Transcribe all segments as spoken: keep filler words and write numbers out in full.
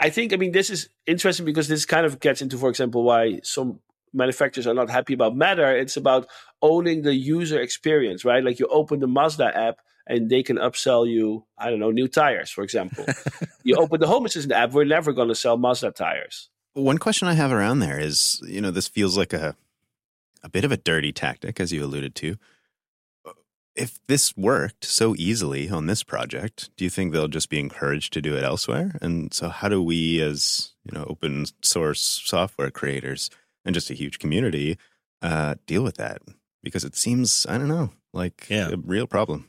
I think, I mean, this is interesting because this kind of gets into, for example, why some manufacturers are not happy about Matter. It's about owning the user experience, right? Like you open the Mazda app and they can upsell you, I don't know, new tires, for example. You open the Home Assistant app, we're never going to sell Mazda tires. One question I have around there is, you know, this feels like a a bit of a dirty tactic, as you alluded to. If this worked so easily on this project, do you think they'll just be encouraged to do it elsewhere? And so how do we as, you know, open source software creators and just a huge community uh, deal with that? Because it seems, I don't know, like yeah. a real problem.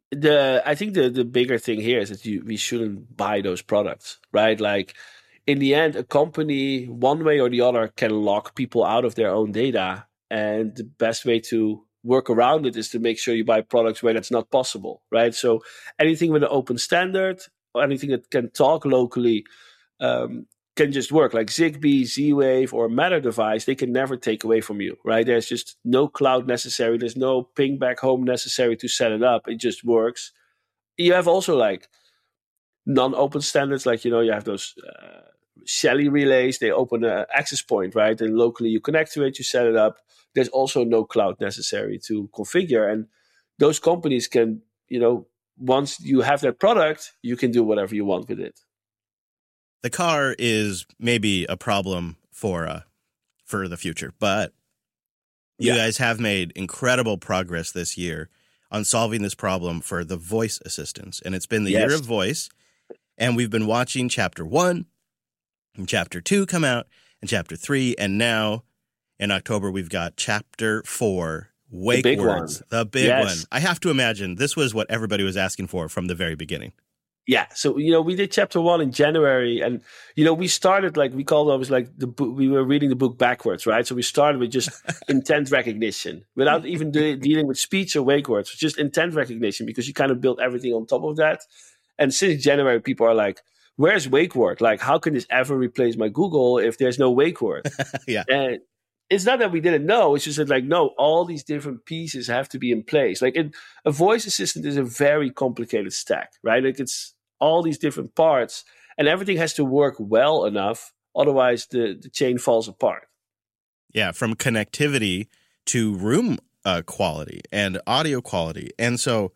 The I think the, the bigger thing here is that you, we shouldn't buy those products, right? Like in the end, a company, one way or the other, can lock people out of their own data. And the best way to work around it is to make sure you buy products where that's not possible, right? So anything with an open standard, or anything that can talk locally, um, can just work. Like Zigbee, Z-Wave, or Matter device, they can never take away from you, right? There's just no cloud necessary. There's no ping back home necessary to set it up. It just works. You have also like non-open standards, like, you know, you have those uh, Shelly relays. They open an access point, right? And locally you connect to it, you set it up. There's also no cloud necessary to configure. And those companies can, you know, once you have that product, you can do whatever you want with it. The car is maybe a problem for uh, for the future, but you yeah. guys have made incredible progress this year on solving this problem for the voice assistants. And it's been the yes. year of voice. And we've been watching chapter one and chapter two come out and chapter three. And now in October, we've got chapter four, Wake the big Words, one. the big yes. one. I have to imagine this was what everybody was asking for from the very beginning. Yeah. So, you know, we did chapter one in January, and, you know, we started like, we called it was like the book, we were reading the book backwards, right? So we started with just intent recognition without even de- dealing with speech or wake words, just intent recognition, because you kind of built everything on top of that. And since January, people are like, where's wake word? Like, how can this ever replace my Google if there's no wake word? yeah. And it's not that we didn't know. It's just that, like, no, all these different pieces have to be in place. Like, it, a voice assistant is a very complicated stack, right? Like, it's all these different parts, and everything has to work well enough. Otherwise, the, the chain falls apart. Yeah, from connectivity to room uh, quality and audio quality. And so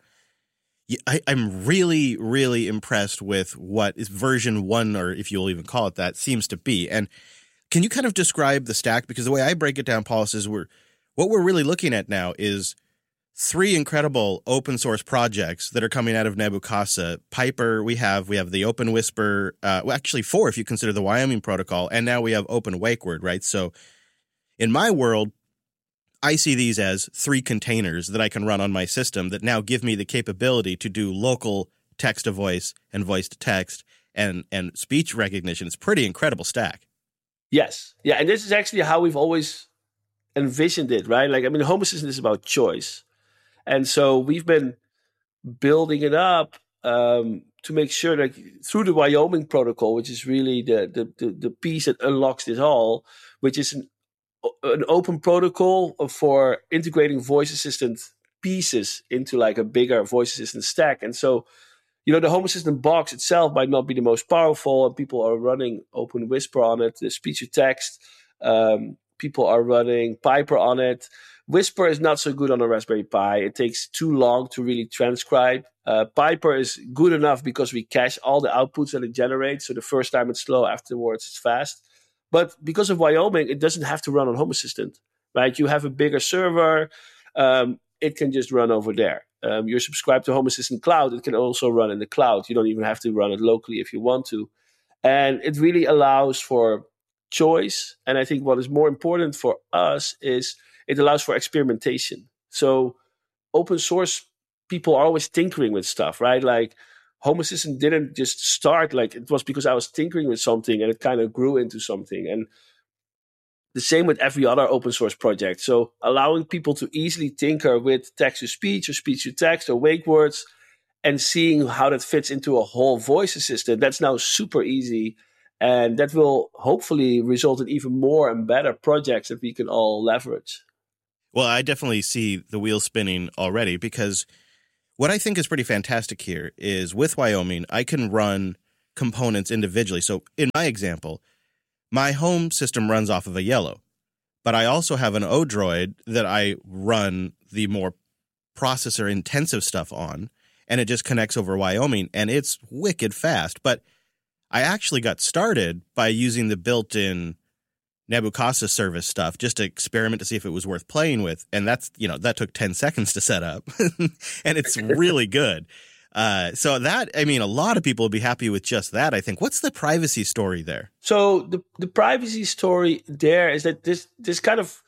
I, I'm really, really impressed with what is version one, or if you'll even call it that, seems to be. And can you kind of describe the stack? Because the way I break it down, Paulus, is we're what we're really looking at now is three incredible open source projects that are coming out of Nabu Casa. Piper, we have we have the Open Whisper, uh, well, actually four if you consider the Wyoming protocol, and now we have Open Wake Word, right? So in my world, I see these as three containers that I can run on my system that now give me the capability to do local text to voice and voice to text and, and speech recognition. It's a pretty incredible stack. Yes. Yeah. And this is actually how we've always envisioned it, right? Like, I mean, Home Assistant is about choice. And so we've been building it up um, to make sure that through the Wyoming protocol, which is really the, the, the, the piece that unlocks this all, which is an an open protocol for integrating voice assistant pieces into like a bigger voice assistant stack. And so, you know, the Home Assistant box itself might not be the most powerful, and people are running Open Whisper on it, the speech to text. Um, people are running Piper on it. Whisper is not so good on a Raspberry Pi. It takes too long to really transcribe. Uh, Piper is good enough because we cache all the outputs that it generates. So the first time it's slow, afterwards it's fast. But because of Wyoming, it doesn't have to run on Home Assistant, right? You have a bigger server. Um, it can just run over there. Um, you're subscribed to Home Assistant Cloud. It can also run in the cloud. You don't even have to run it locally if you want to. And it really allows for choice. And I think what is more important for us is it allows for experimentation. So open source people are always tinkering with stuff, right? Like, Home Assistant didn't just start, like, it was because I was tinkering with something and it kind of grew into something. And the same with every other open source project. So allowing people to easily tinker with text to speech or speech to text or wake words and seeing how that fits into a whole voice assistant, that's now super easy. And that will hopefully result in even more and better projects that we can all leverage. Well, I definitely see the wheels spinning already, because what I think is pretty fantastic here is with Wyoming, I can run components individually. So in my example, my home system runs off of a Yellow, but I also have an Odroid that I run the more processor intensive stuff on, and it just connects over Wyoming, and it's wicked fast. But I actually got started by using the built-in Nabu-Casa service stuff just to experiment to see if it was worth playing with. And that's, you know, that took ten seconds to set up and it's really good. Uh, so that, I mean, a lot of people would be happy with just that, I think. What's the privacy story there? So the, the privacy story there is that this, this kind of,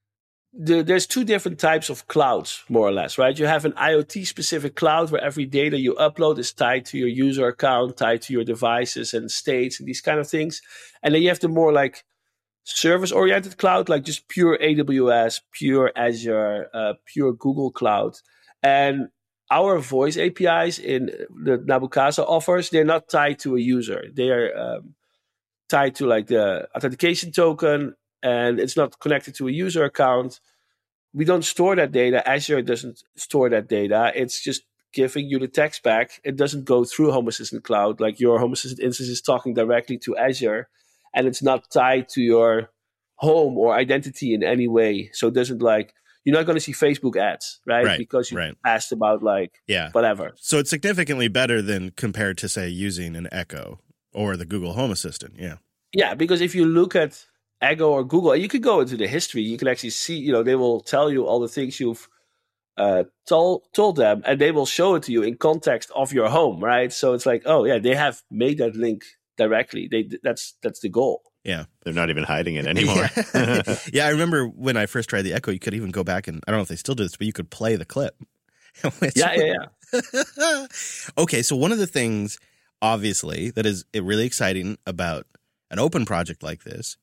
the, there's two different types of clouds, more or less, right? You have an IoT specific cloud where every data you upload is tied to your user account, tied to your devices and states and these kind of things. And then you have the more like service-oriented cloud, like just pure A W S, pure Azure, uh, pure Google Cloud. And our voice A P Is in the Nabu-Casa offers, they're not tied to a user. They are um, tied to like the authentication token, and it's not connected to a user account. We don't store that data. Azure doesn't store that data. It's just giving you the text back. It doesn't go through Home Assistant Cloud. Like your Home Assistant instance is talking directly to Azure, and it's not tied to your home or identity in any way. So it doesn't like, you're not going to see Facebook ads, right? Right, because you right. asked about like Yeah. whatever. So it's significantly better than compared to, say, using an Echo or the Google Home Assistant. Yeah. Yeah, because if you look at Echo or Google, you could go into the history. You can actually see, you know, they will tell you all the things you've uh, told told them, and they will show it to you in context of your home, right? So it's like, oh yeah, they have made that link directly. They that's that's the goal. Yeah. They're not even hiding it anymore. Yeah. Yeah, I remember when I first tried the Echo, you could even go back and, I don't know if they still do this, but you could play the clip. yeah, yeah, yeah. Okay, so one of the things, obviously, that is really exciting about an open project like this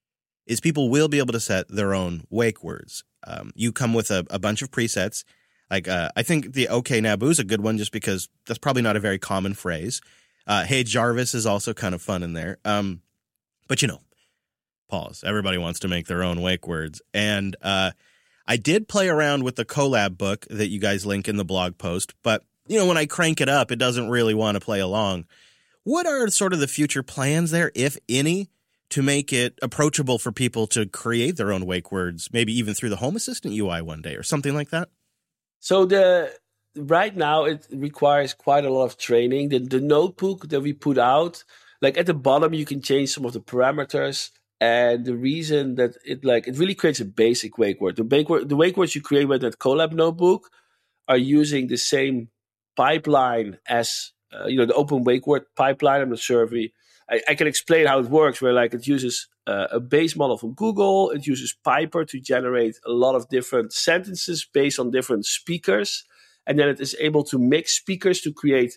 is people will be able to set their own wake words. Um, you come with a, a bunch of presets. Like, uh, I think the OK Nabu is a good one just because that's probably not a very common phrase. Uh, hey Jarvis is also kind of fun in there. Um, but, you know, pause. Everybody wants to make their own wake words. And uh, I did play around with the Colab book that you guys link in the blog post. But, you know, when I crank it up, it doesn't really want to play along. What are sort of the future plans there, if any, to make it approachable for people to create their own wake words, maybe even through the Home Assistant U I one day or something like that? So the right now it requires quite a lot of training. The, the notebook that we put out, like at the bottom, you can change some of the parameters. And the reason that it like it really creates a basic wake word. The wake word, the wake words you create with that Colab notebook are using the same pipeline as uh, you know the open wake word pipeline. I'm not sure if we, I, I can explain how it works. Where like it uses uh, a base model from Google. It uses Piper to generate a lot of different sentences based on different speakers, and then it is able to mix speakers to create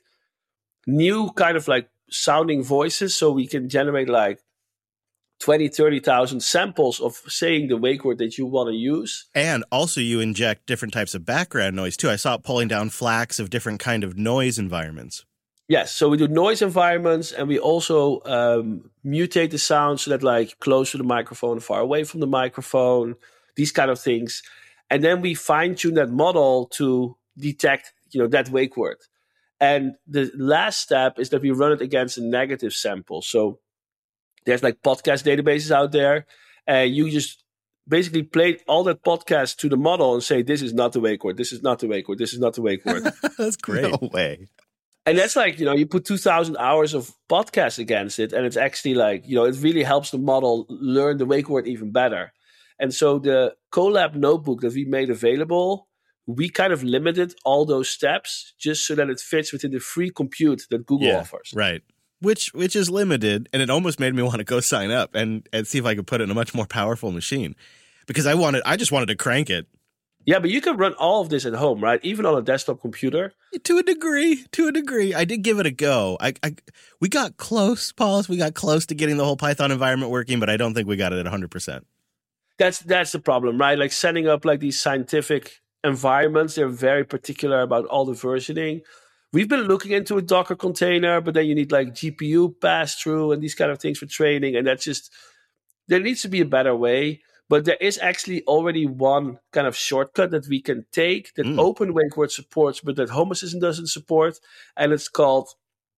new kind of like sounding voices. So we can generate like twenty, thirty thousand samples of saying the wake word that you want to use. And also you inject different types of background noise too. I saw it pulling down FLACs of different kind of noise environments. Yes, so we do noise environments, and we also um, mutate the sound so that like close to the microphone, far away from the microphone, these kind of things. And then we fine tune that model to detect, you know, that wake word. And the last step is that we run it against a negative sample. So there's like podcast databases out there, and you just basically play all that podcast to the model and say, this is not the wake word, this is not the wake word, this is not the wake word. That's great. No way. And that's like, you know, you put two thousand hours of podcasts against it, and it's actually like, you know, it really helps the model learn the wake word even better. And so the Colab notebook that we made available, we kind of limited all those steps just so that it fits within the free compute that Google Yeah, offers. Right. Which which is limited, and it almost made me want to go sign up and, and see if I could put it in a much more powerful machine. Because I wanted I just wanted to crank it. Yeah, but you can run all of this at home, right? Even on a desktop computer. To a degree, to a degree. I did give it a go. I, I we got close, Paulus. We got close to getting the whole Python environment working, but I don't think we got it at one hundred percent. That's that's the problem, right? Like setting up like these scientific environments, they're very particular about all the versioning. We've been looking into a Docker container, but then you need like G P U pass-through and these kind of things for training. And that's just, there needs to be a better way. But there is actually already one kind of shortcut that we can take that mm. Open Wake Word supports, but that Home Assistant doesn't support. And it's called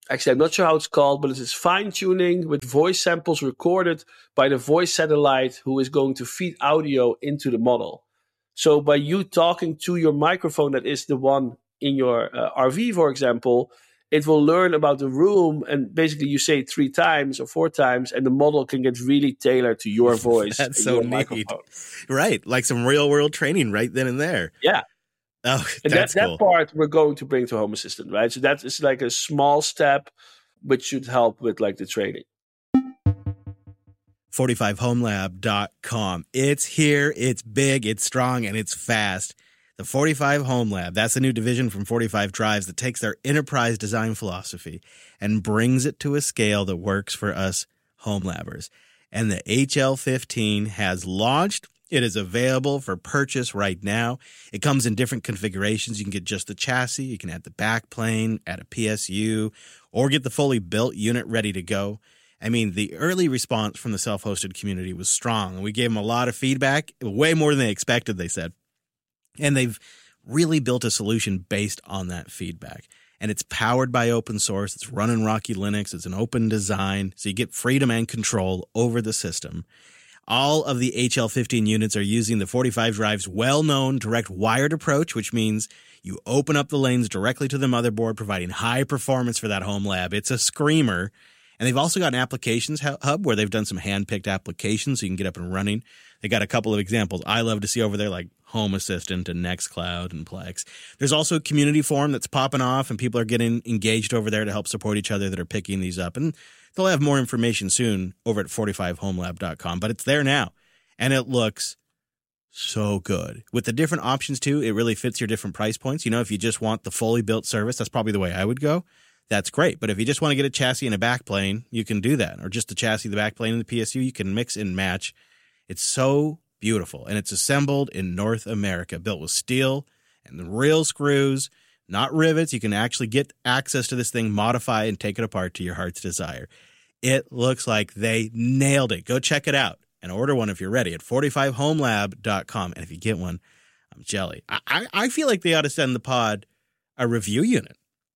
Actually, I'm not sure how it's called, but it is fine tuning with voice samples recorded by the voice satellite who is going to feed audio into the model. So by you talking to your microphone, that is the one in your uh, R V, for example, it will learn about the room, and basically you say it three times or four times, and the model can get really tailored to your voice. That's and so your neat. microphone. Right. Like some real world training right then and there. Yeah. Oh, and that's that, cool. that part we're going to bring to Home Assistant, right? So that is like a small step, which should help with like the training. forty-five home lab dot com. It's here, it's big, it's strong, and it's fast. The forty-five Home Lab, that's a new division from forty-five Drives that takes their enterprise design philosophy and brings it to a scale that works for us home labbers. And the H L fifteen has launched. It is available for purchase right now. It comes in different configurations. You can get just the chassis. You can add the backplane, add a P S U, or get the fully built unit ready to go. I mean, the early response from the self-hosted community was strong, and we gave them a lot of feedback, way more than they expected, they said. And they've really built a solution based on that feedback. And it's powered by open source. It's running Rocky Linux. It's an open design, so you get freedom and control over the system. All of the H L fifteen units are using the forty-five Drive's well-known direct wired approach, which means you open up the lanes directly to the motherboard, providing high performance for that home lab. It's a screamer. And they've also got an applications hub where they've done some hand-picked applications so you can get up and running. They got a couple of examples I love to see over there, like Home Assistant and Nextcloud and Plex. There's also a community forum that's popping off, and people are getting engaged over there to help support each other that are picking these up. And they'll have more information soon over at forty-five home lab dot com, but it's there now. And it looks so good. With the different options, too, it really fits your different price points. You know, if you just want the fully built service, that's probably the way I would go. That's great. But if you just want to get a chassis and a backplane, you can do that. Or just the chassis, the backplane, and the P S U, you can mix and match. It's so beautiful. And it's assembled in North America, built with steel and real screws, not rivets. You can actually get access to this thing, modify, and take it apart to your heart's desire. It looks like they nailed it. Go check it out and order one if you're ready at forty-five home lab dot com. And if you get one, I'm jelly. I, I, I feel like they ought to send the pod a review unit.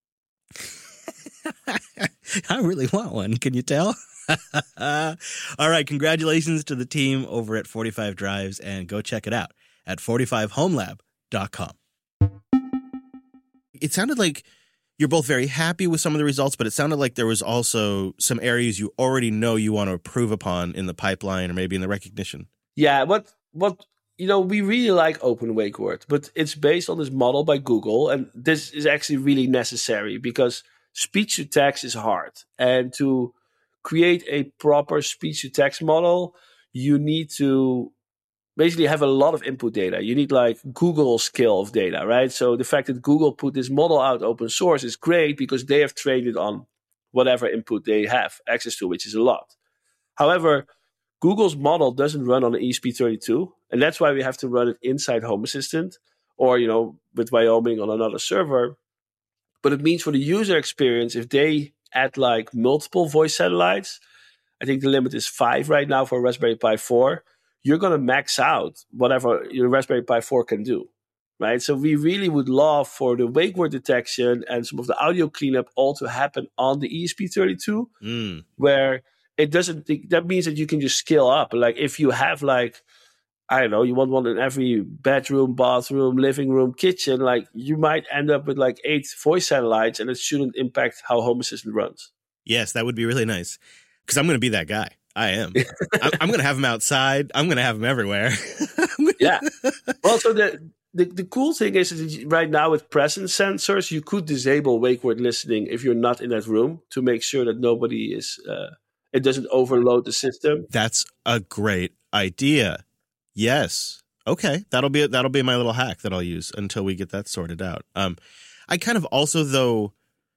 I really want one. Can you tell? All right. Congratulations to the team over at forty-five Drives, and go check it out at forty-five home lab dot com. It sounded like you're both very happy with some of the results, but it sounded like there was also some areas you already know you want to improve upon in the pipeline or maybe in the recognition. Yeah. What, what, you know, we really like Open Wake Word, but it's based on this model by Google. And this is actually really necessary because speech to text is hard. And to create a proper speech to text model, you need to basically have a lot of input data. You need like Google scale of data, right? So the fact that Google put this model out open source is great because they have trained it on whatever input they have access to, which is a lot. However, Google's model doesn't run on an E S P thirty-two, and that's why we have to run it inside Home Assistant or, you know, with Wyoming on another server. But it means for the user experience, if they add like multiple voice satellites, I think the limit is five right now for Raspberry Pi four, you're going to max out whatever your Raspberry Pi four can do, right? So we really would love for the wake word detection and some of the audio cleanup all to happen on the E S P thirty-two, Mm. where it doesn't, that means that you can just scale up. Like if you have like, I don't know, you want one in every bedroom, bathroom, living room, kitchen, like you might end up with like eight voice satellites and it shouldn't impact how Home Assistant runs. Yes, that would be really nice because I'm going to be that guy. I am. I'm, I'm going to have them outside. I'm going to have them everywhere. Yeah. Well, so the, the, the cool thing is that right now with presence sensors, you could disable wake word listening if you're not in that room to make sure that nobody is, uh, it doesn't overload the system. That's a great idea. Yes. Okay. That'll be that'll be my little hack that I'll use until we get that sorted out. Um, I kind of also though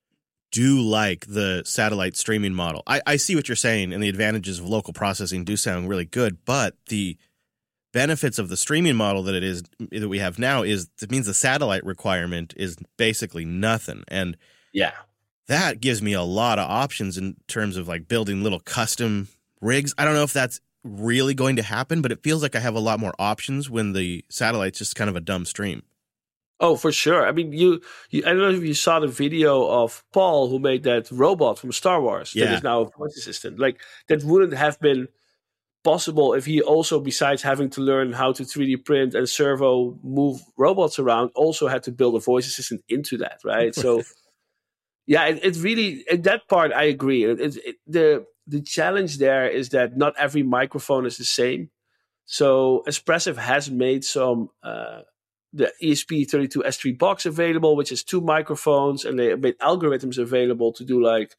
do like the satellite streaming model. I, I see what you're saying, and the advantages of local processing do sound really good, but the benefits of the streaming model that it is that we have now is it means the satellite requirement is basically nothing. And yeah, that gives me a lot of options in terms of like building little custom rigs. I don't know if that's really going to happen, but it feels like I have a lot more options when the satellite's just kind of a dumb stream. Oh, for sure. I mean, you, you. I don't know if you saw the video of Paul who made that robot from Star Wars that Yeah. is now a voice assistant. Like that wouldn't have been possible if he also, besides having to learn how to three D print and servo move robots around, also had to build a voice assistant into that, right? So, yeah, it, it really in that part I agree. It, it, it, the the challenge there is that not every microphone is the same. So, Espressif has made some. Uh, the E S P thirty-two S three box available, which is two microphones, and they made algorithms available to do like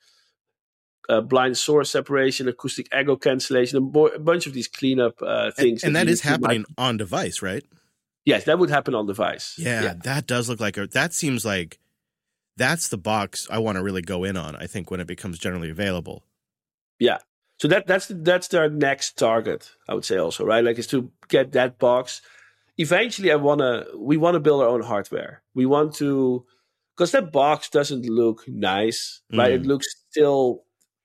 uh, blind source separation, acoustic echo cancellation, a, bo- a bunch of these cleanup uh, things. And, and that that you is need to happening mic- on device, right? Yes, that would happen on device. Yeah, yeah. that does look like a, that seems like that's the box I want to really go in on, I think, when it becomes generally available. Yeah. So that that's that's their next target, I would say also, right? Like is to get that box. Eventually I wanna we wanna build our own hardware. We want to because that box doesn't look nice, right? Mm. It looks still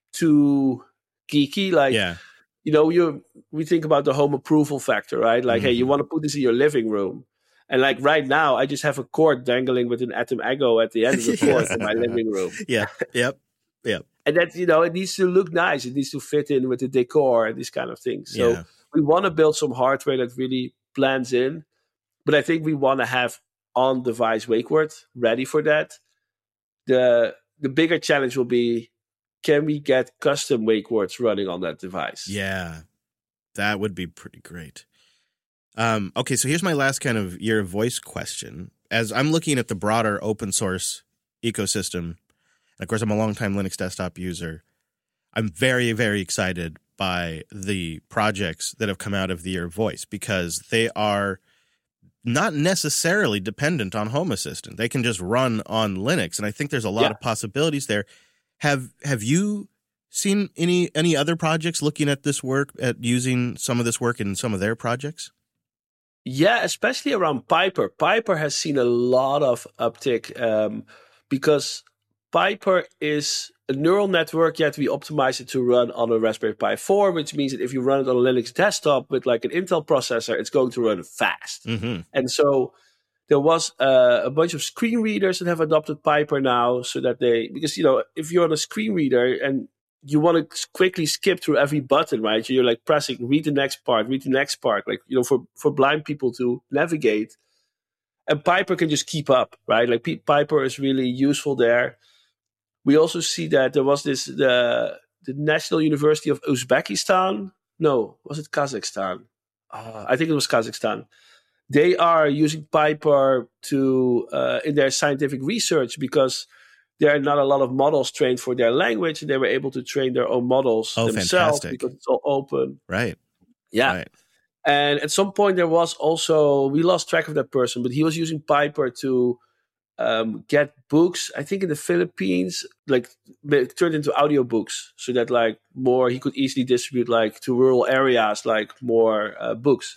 too geeky. Like Yeah. you know, you we think about the home approval factor, right? Like, Mhm. hey, you want to put this in your living room. And like right now, I just have a cord dangling with an Atom Echo at the end of the cord in my living room. Yeah. Yep. Yep. And that, you know, it needs to look nice. It needs to fit in with the decor and these kind of things. So Yeah. we want to build some hardware that really blends in. But I think we want to have on-device wake word ready for that. The the bigger challenge will be, can we get custom wake words running on that device? Yeah. That would be pretty great. Um, okay, so here's my last kind of your voice question. As I'm looking at the broader open source ecosystem, and of course, I'm a longtime Linux desktop user. I'm very, very excited by the projects that have come out of the Your Voice because they are not necessarily dependent on Home Assistant. They can just run on Linux, and I think there's a lot Yeah. of possibilities there. Have Have you seen any any other projects looking at this work, at using some of this work in some of their projects? Yeah, especially around Piper. Piper has seen a lot of uptick um, because Piper is a neural network, yet we optimize it to run on a Raspberry Pi four, which means that if you run it on a Linux desktop with like an Intel processor, it's going to run fast. Mm-hmm. And so there was uh, a bunch of screen readers that have adopted Piper now so that they, because, you know, if you're on a screen reader and you want to quickly skip through every button, right? You're like pressing, read the next part, read the next part, like, you know, for, for blind people to navigate. And Piper can just keep up, right? Like P- Piper is really useful there. We also see that there was this, the, the National University of Uzbekistan. No, was it Kazakhstan? Uh, I think it was Kazakhstan. They are using Piper to uh, in their scientific research because there are not a lot of models trained for their language, and they were able to train their own models Oh, themselves fantastic. because it's all open. Right. Yeah. Right. And at some point there was also, we lost track of that person, but he was using Piper to um, get books, I think in the Philippines, like turned into audiobooks so that like more, he could easily distribute like to rural areas, like more uh, books.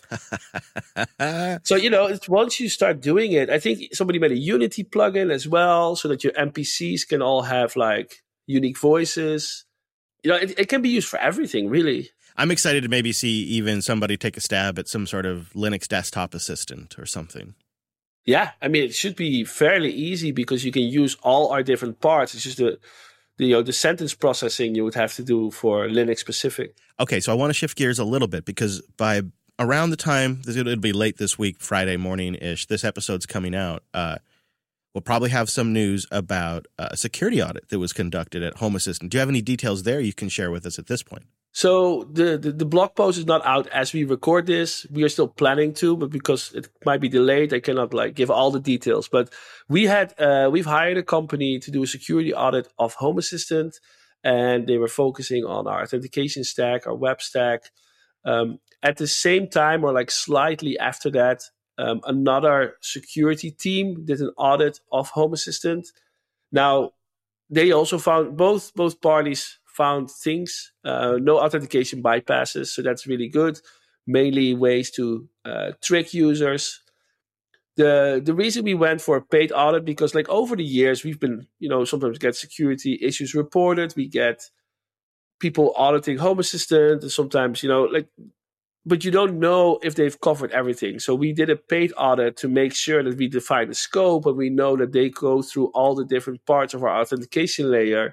So, you know, it's, once you start doing it, I think somebody made a Unity plugin as well so that your N P Cs can all have like unique voices. You know, it, it can be used for everything, really. I'm excited to maybe see even somebody take a stab at some sort of Linux desktop assistant or something. Yeah, I mean, it should be fairly easy because you can use all our different parts. It's just the, the you know, the sentence processing you would have to do for Linux specific. Okay, so I want to shift gears a little bit because by around the time, it'll be late this week, Friday morning-ish, this episode's coming out, uh, we'll probably have some news about a security audit that was conducted at Home Assistant. Do you have any details there you can share with us at this point? So the, the, the blog post is not out as we record this. We are still planning to, but because it might be delayed, I cannot like give all the details. But we had uh, we've hired a company to do a security audit of Home Assistant, and they were focusing on our authentication stack, our web stack. Um, at the same time, or like slightly after that, um, another security team did an audit of Home Assistant. Now, they also found both both parties. Found things, uh, no authentication bypasses, so that's really good. Mainly ways to uh, trick users. The the reason we went for a paid audit because like over the years we've been, you know, sometimes get security issues reported. We get people auditing Home Assistant, and sometimes, you know, like but you don't know if they've covered everything. So we did a paid audit to make sure that we define the scope and we know that they go through all the different parts of our authentication layer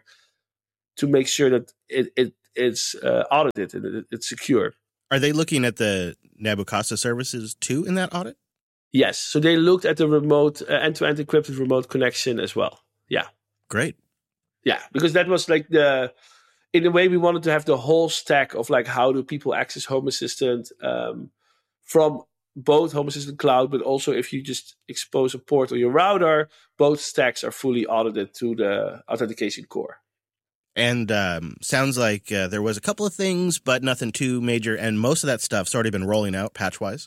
to make sure that it, it it's uh, audited and it, it's secure. Are they looking at the Nabu Casa services too in that audit? Yes. So they looked at the remote uh, end-to-end encrypted remote connection as well. Yeah. Great. Yeah, because that was like the, in a way we wanted to have the whole stack of like how do people access Home Assistant um, from both Home Assistant Cloud, but also if you just expose a port on your router, both stacks are fully audited to the authentication core. And um, sounds like uh, there was a couple of things, but nothing too major. And most of that stuff's already been rolling out patch-wise?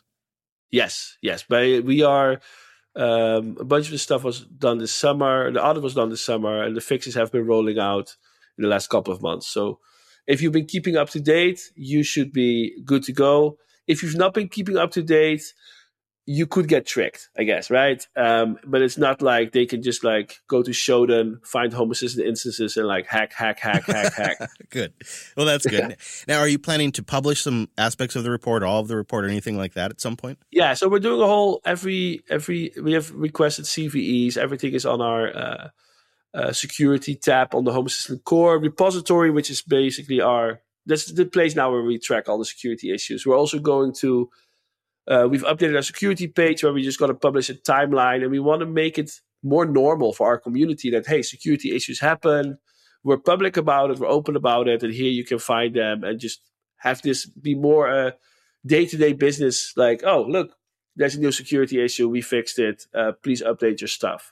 Yes, yes. But we are, um, a bunch of the stuff was done this summer. The audit was done this summer, and the fixes have been rolling out in the last couple of months. So if you've been keeping up to date, you should be good to go. If you've not been keeping up to date, you could get tricked, I guess, right? Um, but it's not like they can just like go to Shodan, find Home Assistant instances and like hack, hack, hack, hack, hack. Good. Well, that's good. Yeah. Now, are you planning to publish some aspects of the report, or all of the report, or anything like that at some point? Yeah, so we're doing a whole, every, every, we have requested C V Es. Everything is on our uh, uh, security tab on the Home Assistant core repository, which is basically our, that's the place now where we track all the security issues. We're also going to, Uh, we've updated our security page where we just got to publish a timeline, and we want to make it more normal for our community that, hey, security issues happen. We're public about it. We're open about it. And here you can find them and just have this be more a uh, day-to-day business. Like, oh, look, there's a new security issue. We fixed it. Uh, please update your stuff.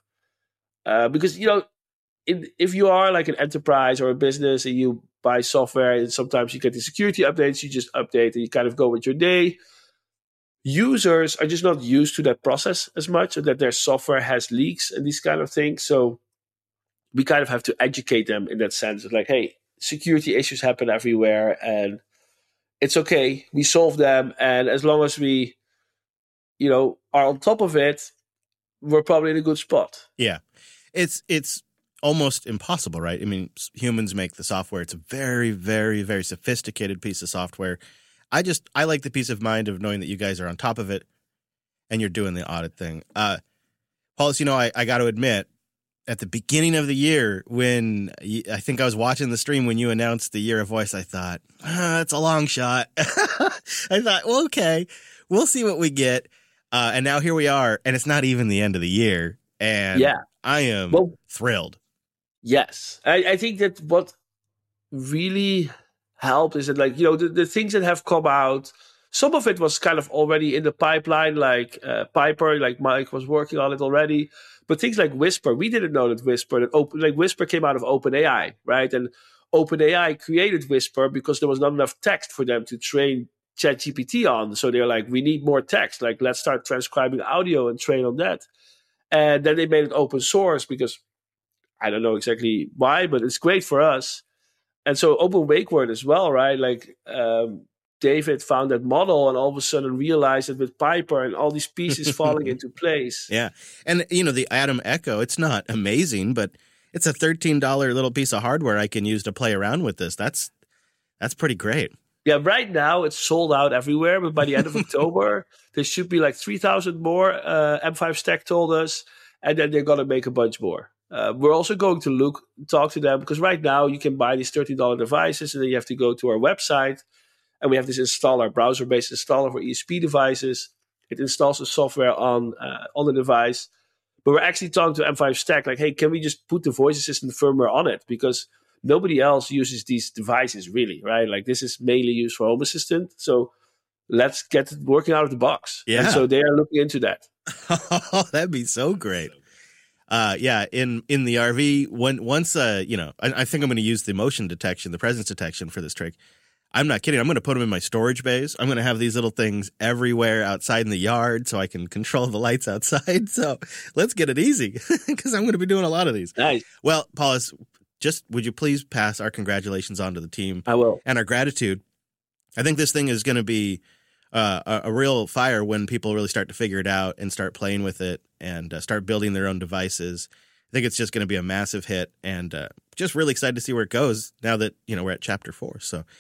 Uh, because, you know, in, if you are like an enterprise or a business and you buy software and sometimes you get the security updates, you just update and you kind of go with your day. Users are just not used to that process as much, or that their software has leaks and these kind of things. So we kind of have to educate them in that sense of like, hey, security issues happen everywhere and it's okay. We solve them. And as long as we, you know, are on top of it, we're probably in a good spot. Yeah. It's, it's almost impossible, right? I mean, humans make the software. It's a very, very, very sophisticated piece of software. I just, I like the peace of mind of knowing that you guys are on top of it and you're doing the audit thing. Uh, Paulus, you know, I, I got to admit, at the beginning of the year, when you, I think I was watching the stream when you announced the Year of Voice, I thought, ah, it's a long shot. I thought, well, okay, we'll see what we get. Uh, and now here we are, and it's not even the end of the year. And yeah. I am well, thrilled. Yes. I, I think that what really helped is that, like, you know, the, the things that have come out, some of it was kind of already in the pipeline, like uh, Piper, like Mike was working on it already. But things like Whisper, we didn't know that Whisper, that open, like Whisper came out of OpenAI, right? And OpenAI created Whisper because there was not enough text for them to train ChatGPT on. So they're like, we need more text. Like, let's start transcribing audio and train on that. And then they made it open source because I don't know exactly why, but it's great for us. And so Open Wake Word as well, right? Like um, David found that model and all of a sudden realized that with Piper and all these pieces falling into place. Yeah. And, you know, the Atom Echo, it's not amazing, but it's a thirteen dollars little piece of hardware I can use to play around with this. That's that's pretty great. Yeah, right now it's sold out everywhere, but by the end of October, there should be like three thousand more, uh, M five Stack told us, and then they're going to make a bunch more. Uh, we're also going to look, talk to them, because right now you can buy these thirteen dollars devices, and then you have to go to our website, and we have this installer, browser-based installer for E S P devices. It installs the software on uh, on the device. But we're actually talking to M five Stack, like, hey, can we just put the voice assistant firmware on it? Because nobody else uses these devices really, right? Like, this is mainly used for Home Assistant. So let's get it working out of the box. Yeah. And so they are looking into that. Oh, that'd be so great. Uh, yeah, in, in the R V, when, once, uh, you know, I, I think I'm going to use the motion detection, the presence detection for this trick. I'm not kidding. I'm going to put them in my storage bays. I'm going to have these little things everywhere outside in the yard so I can control the lights outside. So let's get it easy because I'm going to be doing a lot of these. Nice. Well, Paulus, just would you please pass our congratulations on to the team? I will. And our gratitude. I think this thing is going to be uh, a, a real fire when people really start to figure it out and start playing with it and uh, start building their own devices. I think it's just going to be a massive hit, and uh, just really excited to see where it goes now that, you know, we're at chapter four. So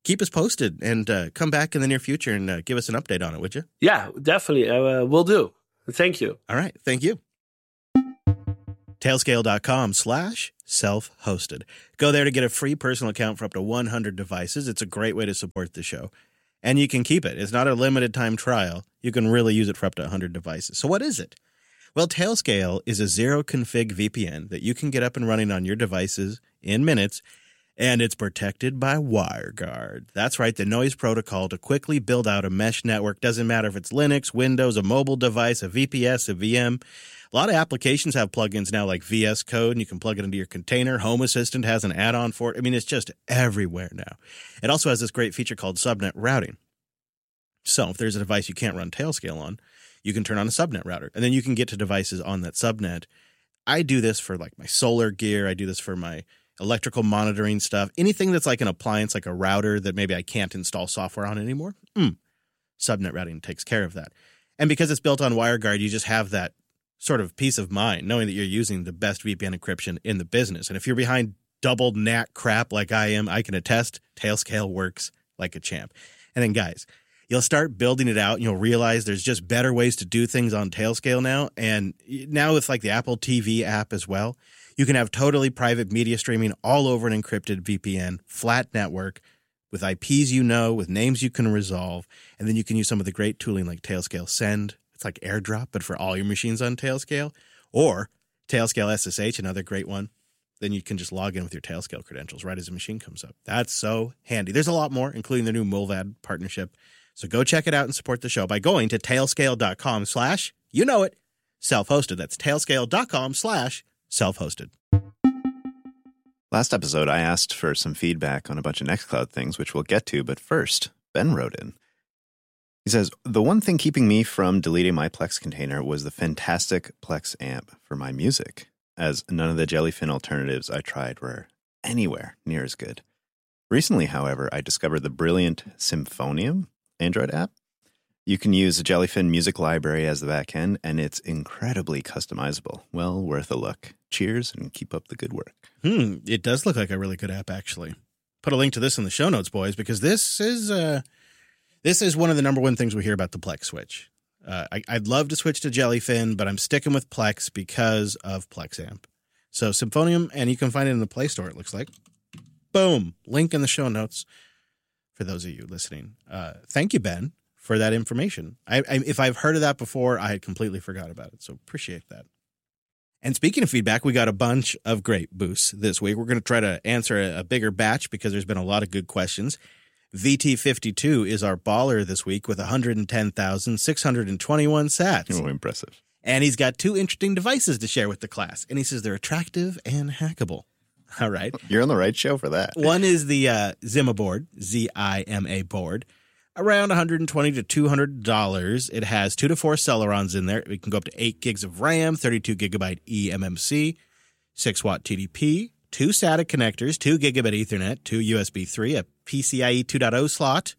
keep us posted and uh, come back in the near future and uh, give us an update on it, would you? Yeah, definitely. Uh, will do. Thank you. All right. Thank you. Tailscale.com slash self-hosted. Go there to get a free personal account for up to one hundred devices. It's a great way to support the show. And you can keep it. It's not a limited time trial. You can really use it for up to one hundred devices. So what is it? Well, Tailscale is a zero-config V P N that you can get up and running on your devices in minutes, and it's protected by WireGuard. That's right, the noise protocol to quickly build out a mesh network. Doesn't matter if it's Linux, Windows, a mobile device, a V P S, a V M. A lot of applications have plugins now like V S Code, and you can plug it into your container. Home Assistant has an add-on for it. I mean, it's just everywhere now. It also has this great feature called subnet routing. So if there's a device you can't run Tailscale on, you can turn on a subnet router, and then you can get to devices on that subnet. I do this for like my solar gear. I do this for my electrical monitoring stuff. Anything that's like an appliance, like a router that maybe I can't install software on anymore. Mm, subnet routing takes care of that. And because it's built on WireGuard, you just have that sort of peace of mind, knowing that you're using the best V P N encryption in the business. And if you're behind double N A T crap like I am, I can attest Tailscale works like a champ. And then, guys, you'll start building it out and you'll realize there's just better ways to do things on Tailscale now. And now with like the Apple T V app as well, you can have totally private media streaming all over an encrypted V P N, flat network, with I Ps you know, with names you can resolve. And then you can use some of the great tooling like Tailscale Send. It's like AirDrop, but for all your machines on Tailscale. Or Tailscale S S H, another great one. Then you can just log in with your Tailscale credentials right as a machine comes up. That's so handy. There's a lot more, including the new Mullvad partnership. So go check it out and support the show by going to tailscale.com slash, you know it, self-hosted. That's tailscale.com slash self-hosted. Last episode, I asked for some feedback on a bunch of Nextcloud things, which we'll get to. But first, Ben wrote in. He says, the one thing keeping me from deleting my Plex container was the fantastic Plex amp for my music, as none of the Jellyfin alternatives I tried were anywhere near as good. Recently, however, I discovered the brilliant Symphonium Android app. You can use the Jellyfin music library as the backend, and it's incredibly customizable. Well worth a look. Cheers, and keep up the good work. Hmm, it does look like a really good app, actually. Put a link to this in the show notes, boys, because this is uh, this is one of the number one things we hear about the Plex switch. Uh, I, I'd love to switch to Jellyfin, but I'm sticking with Plex because of Plex amp. So Symphonium, and you can find it in the Play Store, it looks like. Boom. Link in the show notes for those of you listening. Uh, thank you, Ben, for that information. I, I, if I've heard of that before, I had completely forgot about it, so appreciate that. And speaking of feedback, we got a bunch of great boosts this week. We're going to try to answer a, a bigger batch because there's been a lot of good questions. V T fifty-two is our baller this week with one hundred ten thousand six hundred twenty-one sats. Oh, impressive. And he's got two interesting devices to share with the class. And he says they're attractive and hackable. All right. You're on the right show for that. One is the uh, Zima board, Z I M A board. Around one hundred twenty to two hundred dollars. It has two to four Celerons in there. It can go up to eight gigs of RAM, thirty-two gigabyte eMMC, six watt T D P, two SATA connectors, two gigabit Ethernet, two U S B three, a PCIe two point oh slot.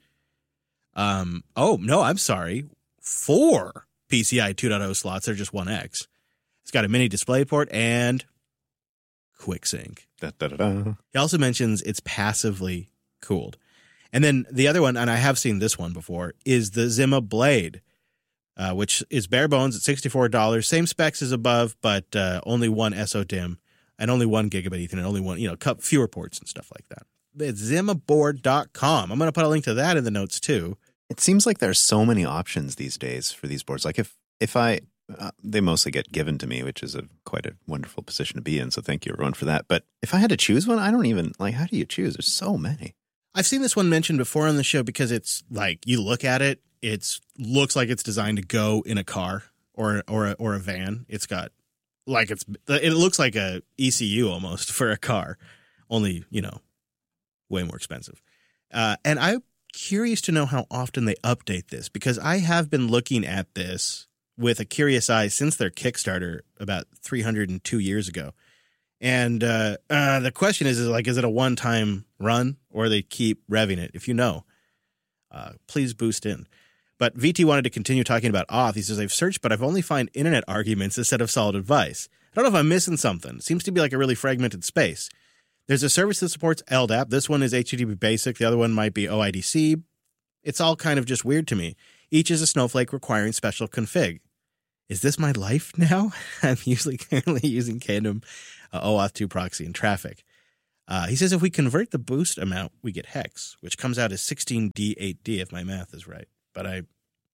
Um, oh, no, I'm sorry. Four PCIe two point oh slots. They're just one X. It's got a mini DisplayPort and QuickSync. Da, da, da, da. He also mentions it's passively cooled. And then the other one, and I have seen this one before, is the Zima Blade, uh, which is bare bones at sixty-four dollars. Same specs as above, but uh, only one S O D I M and only one gigabit Ethernet, only one, you know, fewer ports and stuff like that. It's zima board dot com. I'm going to put a link to that in the notes too. It seems like there's so many options these days for these boards. Like if, if I, uh, they mostly get given to me, which is a quite a wonderful position to be in. So thank you everyone for that. But if I had to choose one, I don't even, like, how do you choose? There's so many. I've seen this one mentioned before on the show because it's like, you look at it, it looks like it's designed to go in a car or or a, or a van. It's got like it's it looks like a E C U almost for a car, only, you know, way more expensive. Uh, and I'm curious to know how often they update this because I have been looking at this with a curious eye since their Kickstarter about three hundred two years ago. And uh, uh, the question is, is like, is it a one-time run or they keep revving it? If you know, uh, please boost in. But V T wanted to continue talking about auth. He says, I've searched, but I've only found internet arguments instead of solid advice. I don't know if I'm missing something. It seems to be like a really fragmented space. There's a service that supports L D A P. This one is H T T P Basic. The other one might be O I D C. It's all kind of just weird to me. Each is a snowflake requiring special config. Is this my life now? I'm usually currently using Kingdom uh, OAuth two proxy and traffic. Uh, he says if we convert the boost amount, we get hex, which comes out as sixteen D eight D if my math is right. But I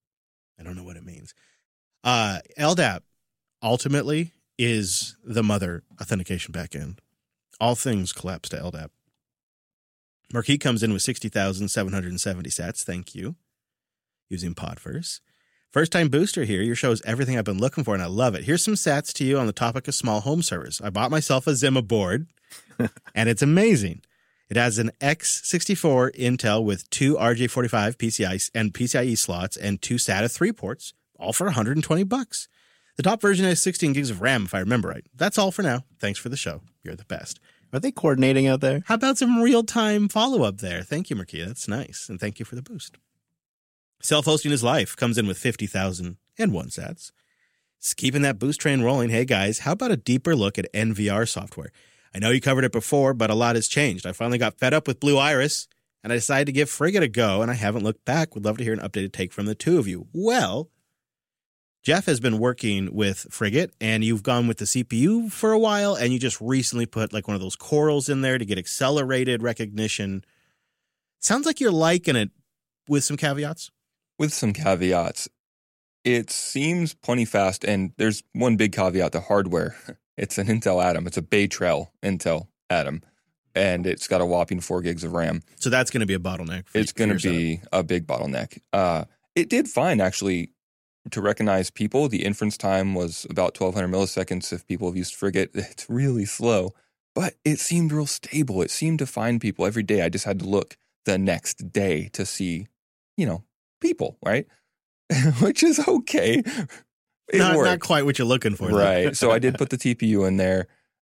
I don't know what it means. Uh, L D A P ultimately is the mother authentication backend. All things collapse to L D A P. Marquis comes in with sixty thousand seven hundred seventy sats. Thank you. Using Podverse. First time booster here. Your show is everything I've been looking for, and I love it. Here's some sats to you on the topic of small home servers. I bought myself a Zima board, and it's amazing. It has an x sixty-four Intel with two R J forty-five P C I and P C I E slots and two SATA three ports, all for one hundred twenty bucks. The top version has sixteen gigs of RAM, if I remember right. That's all for now. Thanks for the show. You're the best. Are they coordinating out there? How about some real-time follow-up there? Thank you, Marquis. That's nice. And thank you for the boost. Self-hosting his life comes in with fifty thousand one sats. It's keeping that boost train rolling. Hey, guys, how about a deeper look at N V R software? I know you covered it before, but a lot has changed. I finally got fed up with Blue Iris, and I decided to give Frigate a go, and I haven't looked back. Would love to hear an updated take from the two of you. Well, Jeff has been working with Frigate, and you've gone with the C P U for a while, and you just recently put like one of those corals in there to get accelerated recognition. Sounds like you're liking it with some caveats. With some caveats. It seems plenty fast, and there's one big caveat, the hardware. It's an Intel Atom. It's a Bay Trail Intel Atom, and it's got a whopping four gigs of RAM. So that's going to be a bottleneck. For it's going to be a big bottleneck. Uh, it did fine, actually, to recognize people. The inference time was about twelve hundred milliseconds if people have used Frigate. It's really slow, but it seemed real stable. It seemed to find people every day. I just had to look the next day to see, you know, people, right? Which is okay. It not, worked. Not quite what you're looking for. Right. So I did put the T P U in there,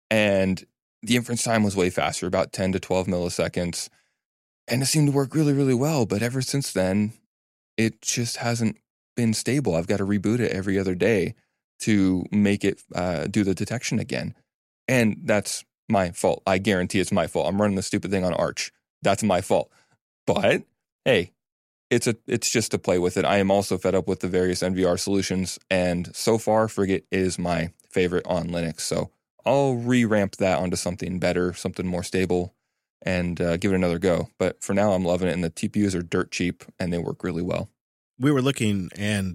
and the inference time was way faster, about ten to twelve milliseconds. And it seemed to work really, really well. But ever since then, it just hasn't been stable. I've got to reboot it every other day to make it uh, do the detection again. And that's my fault. I guarantee it's my fault. I'm running the stupid thing on Arch. That's my fault. But hey, It's a. It's just to play with it. I am also fed up with the various N V R solutions, and so far, Frigate is my favorite on Linux. So I'll re-ramp that onto something better, something more stable, and uh, give it another go. But for now, I'm loving it, and the T P Us are dirt cheap, and they work really well. We were looking, and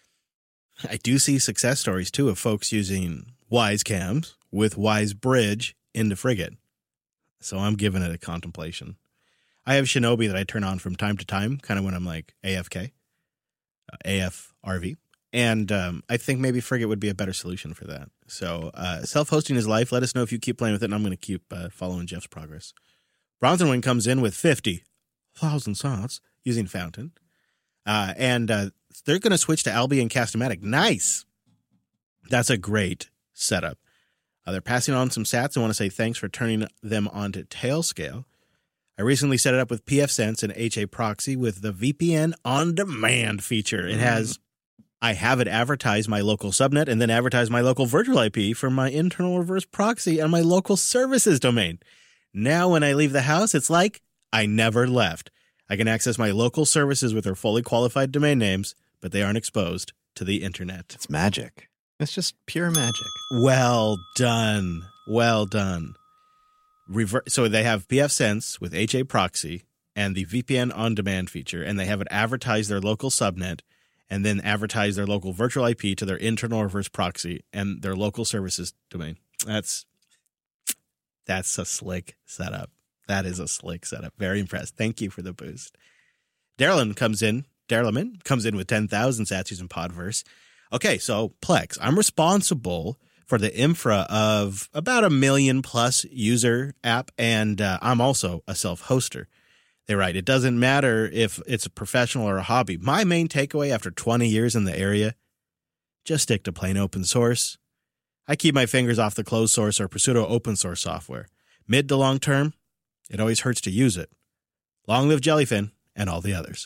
I do see success stories, too, of folks using Wise Cams with Wise Bridge into Frigate. So I'm giving it a contemplation. I have Shinobi that I turn on from time to time, kind of when I'm like A F K, uh, A F R V. And um, I think maybe Frigate would be a better solution for that. So uh, self-hosting is life. Let us know if you keep playing with it, and I'm going to keep uh, following Jeff's progress. Bronzenwing comes in with fifty thousand sats using Fountain. Uh, and uh, they're going to switch to Albi and Castamatic. Nice. That's a great setup. Uh, they're passing on some sats. I want to say thanks for turning them onto Tailscale. I recently set it up with pfSense and H A Proxy with the V P N on demand feature. It has, I have it advertise my local subnet and then advertise my local virtual I P for my internal reverse proxy and my local services domain. Now when I leave the house, it's like I never left. I can access my local services with their fully qualified domain names, but they aren't exposed to the internet. It's magic. It's just pure magic. Well done. Well done. Rever- so they have pfSense with H A Proxy and the V P N on demand feature, and they have it advertise their local subnet and then advertise their local virtual I P to their internal reverse proxy and their local services domain. That's that's a slick setup. That is a slick setup. Very impressed. Thank you for the boost. Darylin comes in. Darylin comes in with ten thousand sats using Podverse. Okay, so Plex. I'm responsible for the infra of about a million plus user app, and uh, I'm also a self-hoster. They write, it doesn't matter if it's a professional or a hobby. My main takeaway after twenty years in the area, just stick to plain open source. I keep my fingers off the closed source or pseudo open source software. Mid to long term, it always hurts to use it. Long live Jellyfin and all the others.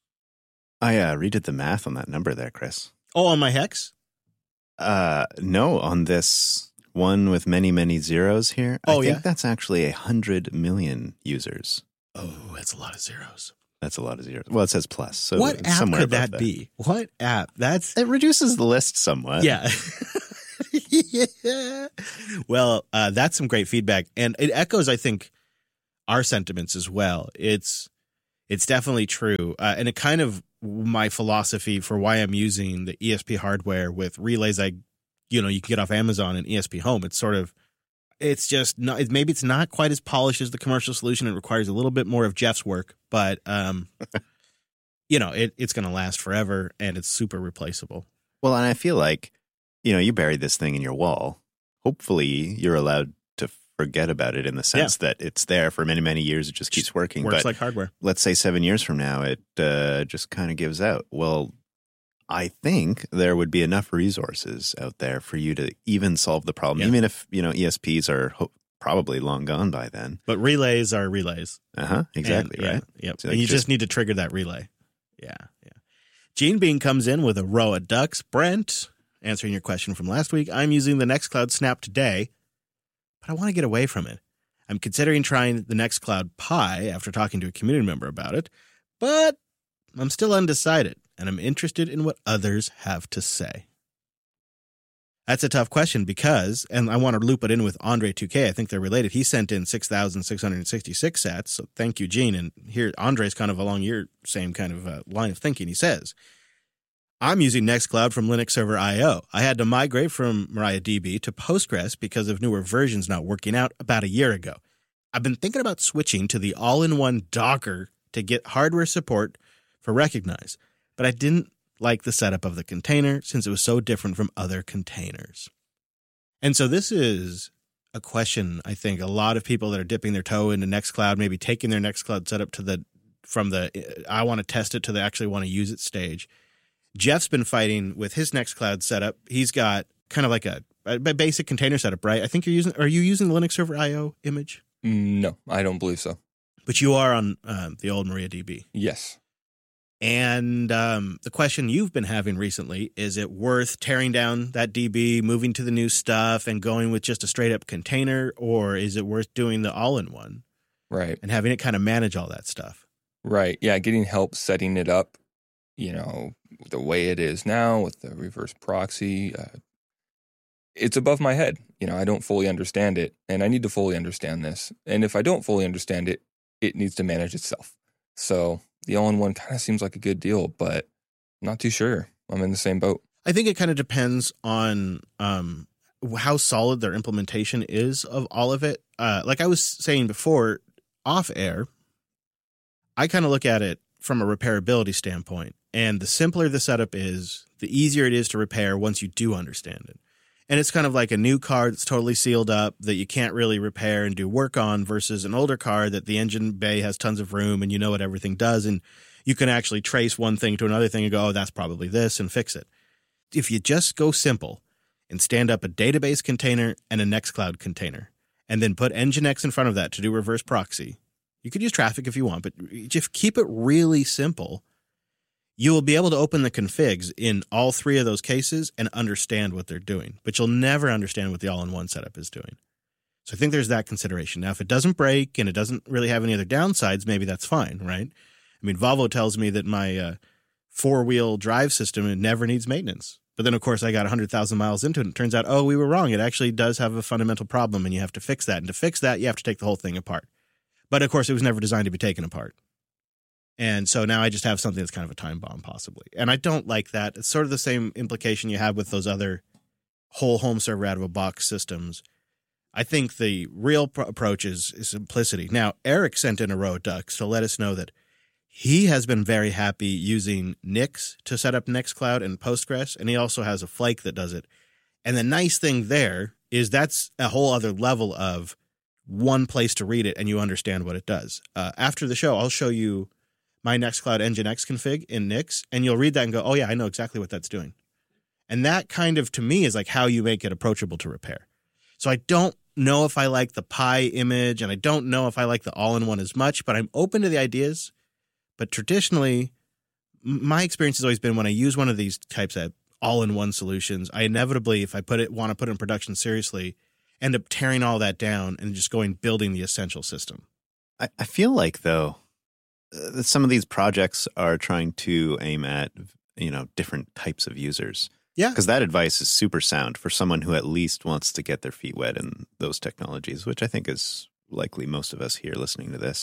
I uh, redid the math on that number there, Chris. Oh, on my hex? Uh, no, on this one with many, many zeros here. Oh, I think yeah? that's actually a hundred million users. Oh, that's a lot of zeros. That's a lot of zeros. Well, it says plus. So What it's app somewhere could above that be? What app? That's It reduces the list somewhat. yeah. yeah. Well, uh, that's some great feedback, and it echoes, I think, our sentiments as well. It's it's definitely true, uh, and it kind of my philosophy for why I'm using the E S P hardware with relays I, you know, you can get off Amazon and E S P Home. It's sort of, it's just not. It, maybe it's not quite as polished as the commercial solution. It requires a little bit more of Jeff's work, but um, you know, it, it's going to last forever, and it's super replaceable. Well, and I feel like, you know, you buried this thing in your wall. Hopefully you're allowed to forget about it in the sense yeah. that it's there for many, many years. It just keeps working. Works but like hardware. Let's say seven years from now, it uh, just kind of gives out. Well, I think there would be enough resources out there for you to even solve the problem, yeah. even if, you know, E S Ps are ho- probably long gone by then. But relays are relays. Uh-huh, exactly, and, right? Yeah, yep. So and you just, just need to trigger that relay. Yeah, yeah. Gene Bean comes in with a row of ducks. Brent, answering your question from last week, I'm using the Nextcloud Snap today, but I want to get away from it. I'm considering trying the Nextcloud Pi after talking to a community member about it, but I'm still undecided, and I'm interested in what others have to say. That's a tough question because, and I want to loop it in with Andre two K. I think they're related. He sent in six thousand six hundred sixty-six sats, so thank you, Gene. And here, Andre's kind of along your same kind of uh, line of thinking. He says, I'm using Nextcloud from Linux Server I O. I had to migrate from MariaDB to Postgres because of newer versions not working out about a year ago. I've been thinking about switching to the all-in-one Docker to get hardware support for Recognize, but I didn't like the setup of the container since it was so different from other containers. And so this is a question I think a lot of people that are dipping their toe into Nextcloud, maybe taking their Nextcloud setup to the from the I want to test it to the actually want to use it stage. Jeff's been fighting with his Nextcloud setup. He's got kind of like a, a basic container setup, right? I think you're using, are you using the Linux Server I O image? No, I don't believe so. But you are on um, the old MariaDB. Yes. And um, the question you've been having recently, is it worth tearing down that D B, moving to the new stuff, and going with just a straight-up container, or is it worth doing the all-in-one? Right. And having it kind of manage all that stuff? Right. Yeah, getting help setting it up, you know, the way it is now with the reverse proxy, uh, it's above my head. You know, I don't fully understand it, and I need to fully understand this. And if I don't fully understand it, it needs to manage itself. So the all-in-one kind of seems like a good deal, but I'm not too sure. I'm in the same boat. I think it kind of depends on um, how solid their implementation is of all of it. Uh, like I was saying before, off air, I kind of look at it from a repairability standpoint. And the simpler the setup is, the easier it is to repair once you do understand it. And it's kind of like a new car that's totally sealed up that you can't really repair and do work on versus an older car that the engine bay has tons of room and you know what everything does. And you can actually trace one thing to another thing and go, oh, that's probably this, and fix it. If you just go simple and stand up a database container and a Nextcloud container and then put Nginx in front of that to do reverse proxy, you could use Traefik if you want, but just keep it really simple. You will be able to open the configs in all three of those cases and understand what they're doing, but you'll never understand what the all-in-one setup is doing. So I think there's that consideration. Now, if it doesn't break and it doesn't really have any other downsides, maybe that's fine, right? I mean, Volvo tells me that my uh, four-wheel drive system, it never needs maintenance. But then, of course, I got one hundred thousand miles into it, and it turns out, oh, we were wrong. It actually does have a fundamental problem, and you have to fix that. And to fix that, you have to take the whole thing apart. But, of course, it was never designed to be taken apart. And so now I just have something that's kind of a time bomb, possibly. And I don't like that. It's sort of the same implication you have with those other whole home server out-of-a-box systems. I think the real pro- approach is, is simplicity. Now, Eric sent in a row of ducks to let us know that he has been very happy using Nix to set up Nextcloud and Postgres, and he also has a Flake that does it. And the nice thing there is that's a whole other level of one place to read it, and you understand what it does. Uh, after the show, I'll show you my Nextcloud Nginx config in Nix, and you'll read that and go, oh, yeah, I know exactly what that's doing. And that kind of, to me, is like how you make it approachable to repair. So I don't know if I like the Pi image, and I don't know if I like the all-in-one as much, but I'm open to the ideas. But traditionally, my experience has always been when I use one of these types of all-in-one solutions, I inevitably, if I put it want to put it in production seriously, end up tearing all that down and just going building the essential system. I, I feel like, though, uh, that some of these projects are trying to aim at, you know, different types of users. Yeah. Because that advice is super sound for someone who at least wants to get their feet wet in those technologies, which I think is likely most of us here listening to this.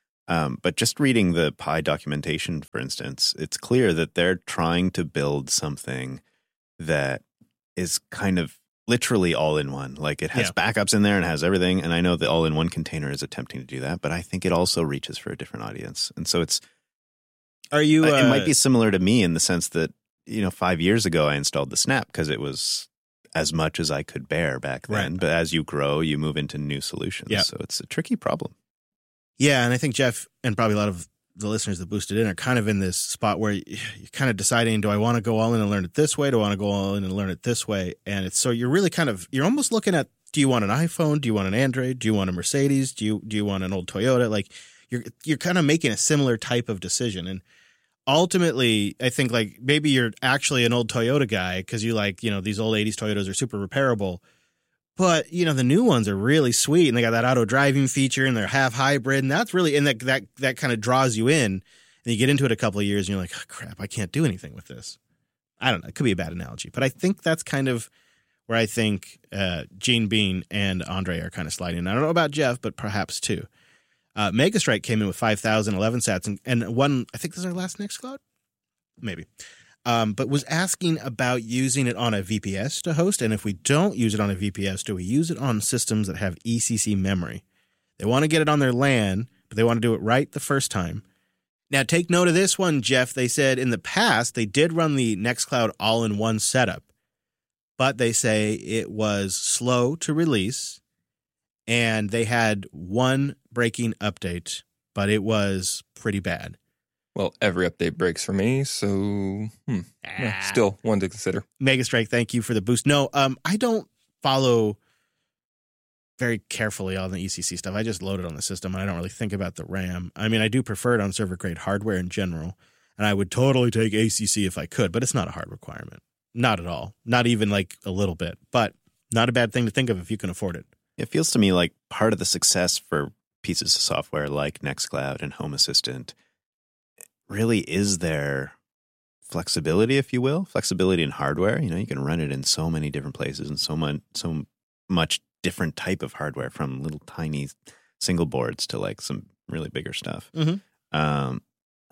Um, but just reading the Pi documentation, for instance, it's clear that they're trying to build something that is kind of literally all in one. Like it has Yeah. backups in there and has everything. And I know the all in one container is attempting to do that, but I think it also reaches for a different audience. And so it's, Are you? Uh, it might be similar to me in the sense that, you know, five years ago I installed the Snap because it was as much as I could bear back then. Right. But as you grow, you move into new solutions. Yeah. So it's a tricky problem. Yeah, and I think Jeff and probably a lot of the listeners that boosted in are kind of in this spot where you're kind of deciding, do I want to go all in and learn it this way? Do I want to go all in and learn it this way? And it's so you're really kind of, you're almost looking at, do you want an iPhone? Do you want an Android? Do you want a Mercedes? Do you do you want an old Toyota? Like you're you're kind of making a similar type of decision. And ultimately, I think like maybe you're actually an old Toyota guy because you like, you know, these old eighties Toyotas are super repairable. But, you know, the new ones are really sweet and they got that auto driving feature and they're half hybrid. And that's really, and that, that, that kind of draws you in and you get into it a couple of years and you're like, oh, crap, I can't do anything with this. I don't know. It could be a bad analogy, but I think that's kind of where I think uh, Gene Bean and Andre are kind of sliding. I don't know about Jeff, but perhaps too. Uh, Megastrike came in with five thousand eleven sats and, and one, I think this is our last Nextcloud? Maybe. Um, but was asking about using it on a V P S to host. And if we don't use it on a V P S, do we use it on systems that have E C C memory? They want to get it on their LAN, but they want to do it right the first time. Now, take note of this one, Jeff. They said in the past, they did run the Nextcloud all-in-one setup, but they say it was slow to release and they had one breaking update, but it was pretty bad. Well, every update breaks for me, so hmm, yeah, still one to consider. Megastrike, thank you for the boost. No, um, I don't follow very carefully all the E C C stuff. I just load it on the system, and I don't really think about the RAM. I mean, I do prefer it on server-grade hardware in general, and I would totally take A C C if I could, but it's not a hard requirement. Not at all. Not even like a little bit, but not a bad thing to think of if you can afford it. It feels to me like part of the success for pieces of software like Nextcloud and Home Assistant really is their flexibility, if you will, flexibility in hardware. You know, you can run it in so many different places and so much, so much different type of hardware, from little tiny single boards to like some really bigger stuff. Mm-hmm. Um,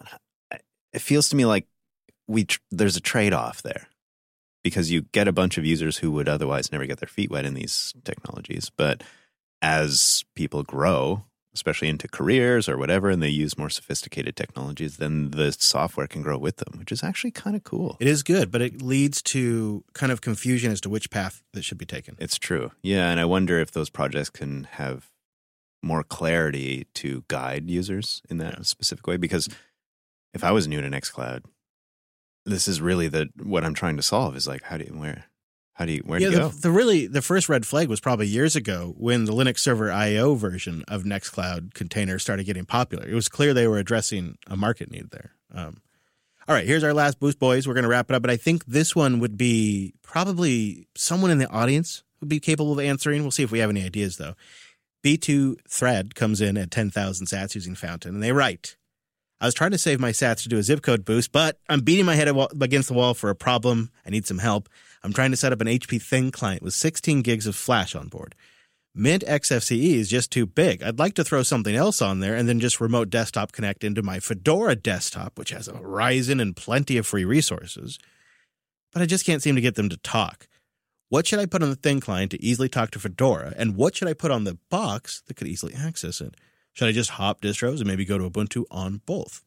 it feels to me like we tr- there's a trade-off there because you get a bunch of users who would otherwise never get their feet wet in these technologies. But as people grow, especially into careers or whatever, and they use more sophisticated technologies, then the software can grow with them, which is actually kind of cool. It is good, but it leads to kind of confusion as to which path that should be taken. It's true. Yeah, and I wonder if those projects can have more clarity to guide users in that Yeah. specific way. Because if I was new to Nextcloud, this is really the what I'm trying to solve is like, how do you, where, how do you, where yeah, do you the, go? the really the first red flag was probably years ago when the Linux Server I O version of Nextcloud containers started getting popular. It was clear they were addressing a market need there. Um, all right, here's our last boost, boys. We're going to wrap it up, but I think this one would be probably someone in the audience would be capable of answering. We'll see if we have any ideas though. B two Thread comes in at ten thousand sats using Fountain, and they write, I was trying to save my sats to do a zip code boost, but I'm beating my head against the wall for a problem. I need some help. I'm trying to set up an H P Thin client with sixteen gigs of flash on board. Mint X F C E is just too big. I'd like to throw something else on there and then just remote desktop connect into my Fedora desktop, which has a Ryzen and plenty of free resources. But I just can't seem to get them to talk. What should I put on the thin client to easily talk to Fedora? And what should I put on the box that could easily access it? Should I just hop distros and maybe go to Ubuntu on both?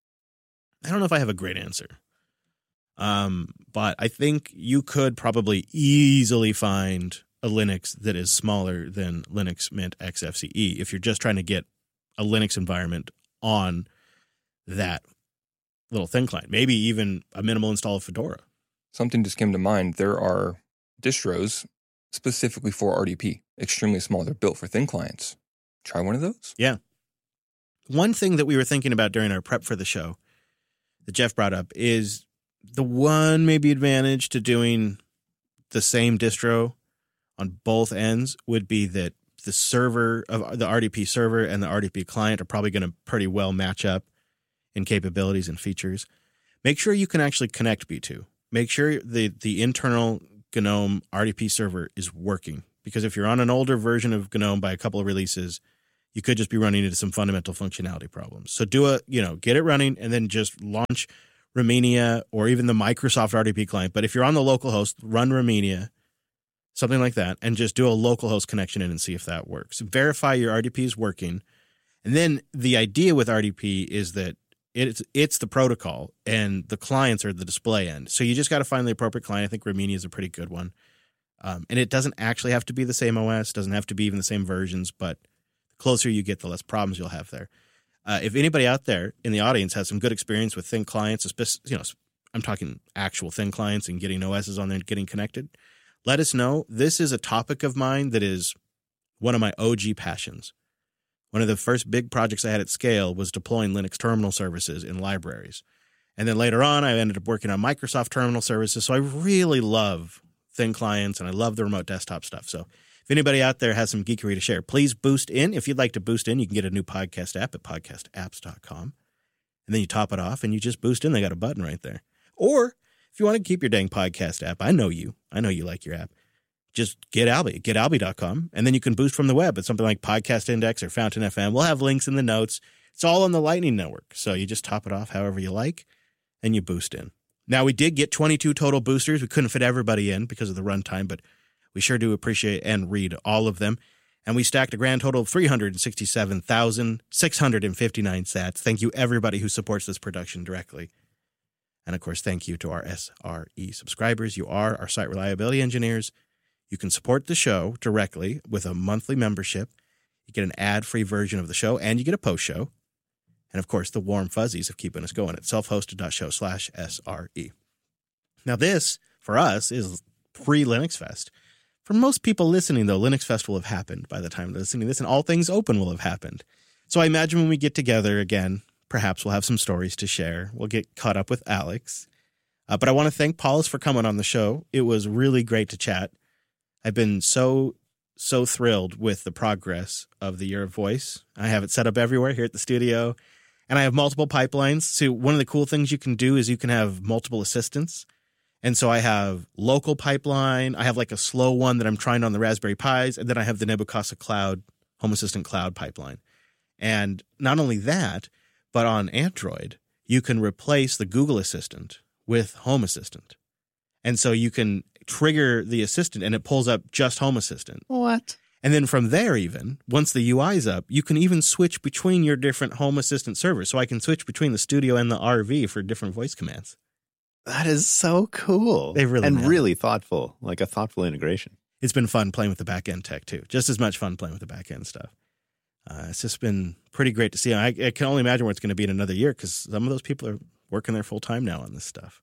I don't know if I have a great answer. Um, but I think you could probably easily find a Linux that is smaller than Linux Mint X F C E if you're just trying to get a Linux environment on that little thin client. Maybe even a minimal install of Fedora. Something just came to mind. There are distros specifically for R D P, extremely small. They're built for thin clients. Try one of those. Yeah. One thing that we were thinking about during our prep for the show that Jeff brought up is the one maybe advantage to doing the same distro on both ends would be that the server of the R D P server and the R D P client are probably going to pretty well match up in capabilities and features. Make sure you can actually connect B two. Make sure the, the internal GNOME R D P server is working, because if you're on an older version of GNOME by a couple of releases, you could just be running into some fundamental functionality problems. So do a, you know, get it running and then just launch Remmina or even the Microsoft R D P client. But if you're on the local host, run Remmina, something like that, and just do a local host connection in and see if that works. Verify your R D P is working. And then the idea with R D P is that it's it's the protocol and the clients are the display end. So you just got to find the appropriate client. I think Remmina is a pretty good one. Um, and it doesn't actually have to be the same O S, doesn't have to be even the same versions, but the closer you get, the less problems you'll have there. Uh, if anybody out there in the audience has some good experience with thin clients, you know, I'm talking actual thin clients and getting O Ss on there and getting connected, let us know. This is a topic of mine that is one of my O G passions. One of the first big projects I had at scale was deploying Linux terminal services in libraries. And then later on, I ended up working on Microsoft terminal services. So I really love thin clients and I love the remote desktop stuff. So if anybody out there has some geekery to share, please boost in. If you'd like to boost in, you can get a new podcast app at podcast apps dot com. And then you top it off and you just boost in. They got a button right there. Or if you want to keep your dang podcast app, I know you. I know you like your app. Just get Alby, get alby dot com, and then you can boost from the web at something like Podcast Index or Fountain F M. We'll have links in the notes. It's all on the Lightning Network. So you just top it off however you like, and you boost in. Now, we did get twenty-two total boosters. We couldn't fit everybody in because of the runtime, but we sure do appreciate and read all of them. And we stacked a grand total of three hundred sixty-seven thousand six hundred fifty-nine sats. Thank you, everybody who supports this production directly. And, of course, thank you to our S R E subscribers. You are our site reliability engineers. You can support the show directly with a monthly membership. You get an ad-free version of the show, and you get a post-show. And, of course, the warm fuzzies of keeping us going at self-hosted.show slash SRE. Now, this, for us, is pre-Linux Fest. For most people listening, though, Linux Fest will have happened by the time they're listening to this, and All Things Open will have happened. So I imagine when we get together again, perhaps we'll have some stories to share. We'll get caught up with Alex. Uh, but I want to thank Paulus for coming on the show. It was really great to chat. I've been so, so thrilled with the progress of the Year of Voice. I have it set up everywhere here at the studio, and I have multiple pipelines. So one of the cool things you can do is you can have multiple assistants. And so I have local pipeline. I have like a slow one that I'm trying on the Raspberry Pis, and then I have the Nebucasa Cloud, Home Assistant Cloud pipeline. And not only that, but on Android, you can replace the Google Assistant with Home Assistant. And so you can trigger the assistant and it pulls up just Home Assistant. What? And then from there, even once the U I is up, you can even switch between your different Home Assistant servers. So I can switch between the Studio and the R V for different voice commands. That is so cool. They really and nailed really thoughtful, like a thoughtful integration. It's been fun playing with the back end tech too. Just as much fun playing with the back end stuff. Uh, it's just been pretty great to see. I, I can only imagine where it's going to be in another year because some of those people are working there full time now on this stuff.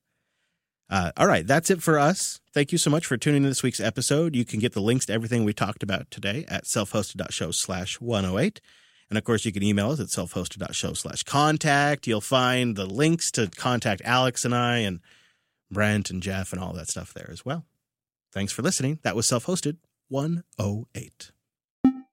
Uh, all right, that's it for us. Thank you so much for tuning in to this week's episode. You can get the links to everything we talked about today at self-hosted.show slash 108. And, of course, you can email us at self-hosted.show slash contact. You'll find the links to contact Alex and I and Brent and Jeff and all that stuff there as well. Thanks for listening. That was Self-Hosted one oh eight.